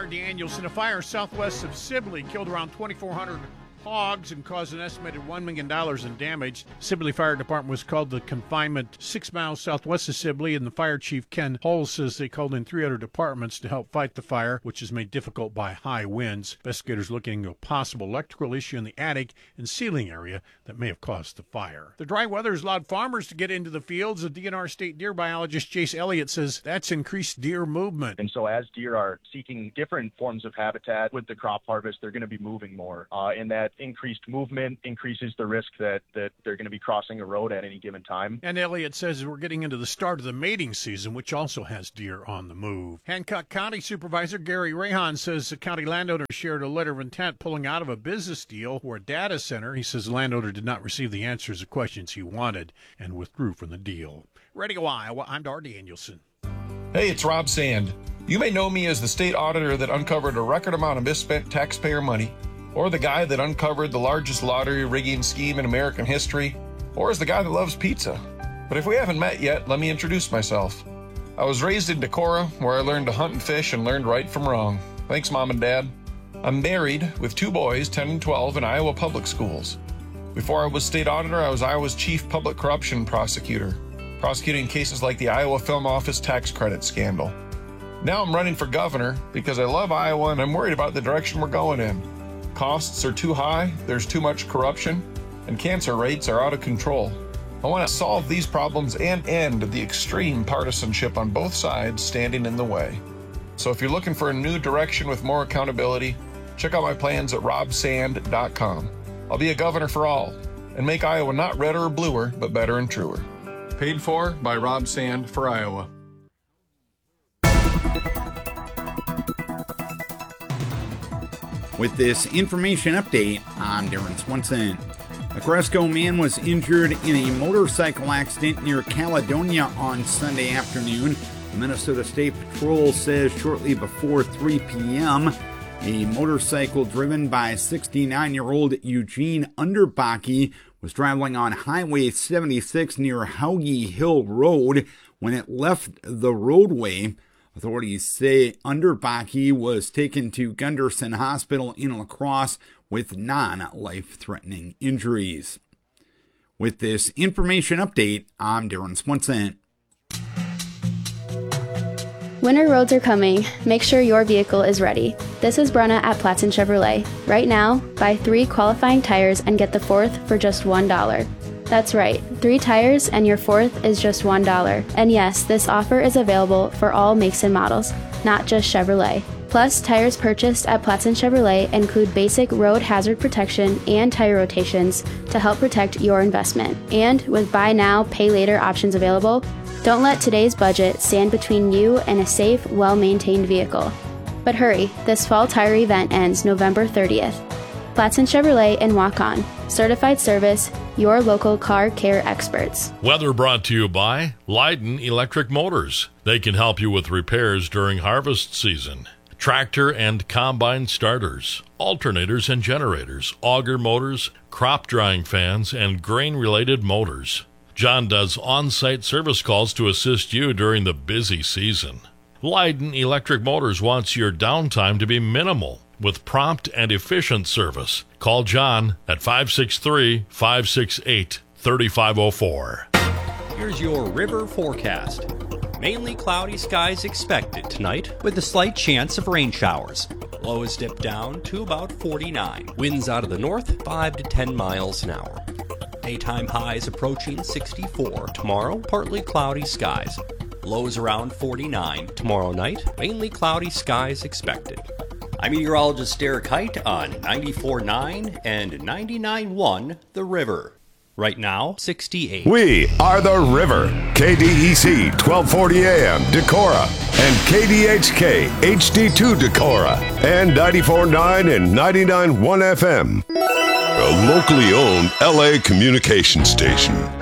Danielson. A fire southwest of Sibley killed around 2,400 hogs and caused an estimated $1 million in damage. Sibley Fire Department was called to confinement 6 miles southwest of Sibley, and the fire chief, Ken Hull, says they called in 3 other departments to help fight the fire, which is made difficult by high winds. Investigators looking into a possible electrical issue in the attic and ceiling area that may have caused the fire. The dry weather has allowed farmers to get into the fields. The DNR state deer biologist Jace Elliott says that's increased deer movement. And so as deer are seeking different forms of habitat with the crop harvest, they're going to be moving more, and that increased movement increases the risk that they're going to be crossing a road at any given time. And Elliott says we're getting into the start of the mating season, which also has deer on the move. Hancock County Supervisor Gary Rahan says the county landowner shared a letter of intent pulling out of a business deal for a data center. He says the landowner did not receive the answers to questions he wanted and withdrew from the deal. Radio Iowa, I'm Dar Danielson. Hey, it's Rob Sand. You may know me as the state auditor that uncovered a record amount of misspent taxpayer money, or the guy that uncovered the largest lottery rigging scheme in American history, or as the guy that loves pizza. But if we haven't met yet, let me introduce myself. I was raised in Decorah, where I learned to hunt and fish and learned right from wrong. Thanks, Mom and Dad. I'm married with 2 boys, 10 and 12, in Iowa public schools. Before I was state auditor, I was Iowa's chief public corruption prosecutor, prosecuting cases like the Iowa Film Office tax credit scandal. Now I'm running for governor because I love Iowa and I'm worried about the direction we're going in. Costs are too high, there's too much corruption, and cancer rates are out of control. I want to solve these problems and end the extreme partisanship on both sides standing in the way. So if you're looking for a new direction with more accountability, check out my plans at robsand.com. I'll be a governor for all and make Iowa not redder or bluer, but better and truer. Paid for by Rob Sand for Iowa. With this information update, I'm Darren Swenson. A Cresco man was injured in a motorcycle accident near Caledonia on Sunday afternoon. The Minnesota State Patrol says shortly before 3 p.m., a motorcycle driven by 69-year-old Eugene Underbaki was traveling on Highway 76 near Hauge Hill Road when it left the roadway. Authorities say Underbaki was taken to Gunderson Hospital in La Crosse with non-life-threatening injuries. With this information update, I'm Darren Swenson. Winter roads are coming. Make sure your vehicle is ready. This is Brenna at Platson Chevrolet. Right now, buy 3 qualifying tires and get the 4th for just $1. That's right, 3 tires and your 4th is just $1. And yes, this offer is available for all makes and models, not just Chevrolet. Plus, tires purchased at Platson Chevrolet include basic road hazard protection and tire rotations to help protect your investment. And with buy now, pay later options available, don't let today's budget stand between you and a safe, well-maintained vehicle. But hurry, this fall tire event ends November 30th. Platson Chevrolet and Walk On. Certified service, your local car care experts. Weather brought to you by Leiden Electric Motors. They can help you with repairs during harvest season. Tractor and combine starters, alternators and generators, auger motors, crop drying fans, and grain-related motors. John does on-site service calls to assist you during the busy season. Leiden Electric Motors wants your downtime to be minimal with prompt and efficient service. Call John at 563-568-3504. Here's your river forecast. Mainly cloudy skies expected tonight with a slight chance of rain showers. Lows dip down to about 49. Winds out of the north 5 to 10 miles an hour. Daytime highs approaching 64. Tomorrow, partly cloudy skies. Lows around 49. Tomorrow night, mainly cloudy skies expected. I'm meteorologist Derek Height on 94.9 and 99.1 The River. Right now, 68. We are The River. KDEC 1240 AM Decorah and KDHK HD2 Decorah and 94.9 and 99.1 FM. A locally owned LA communication station.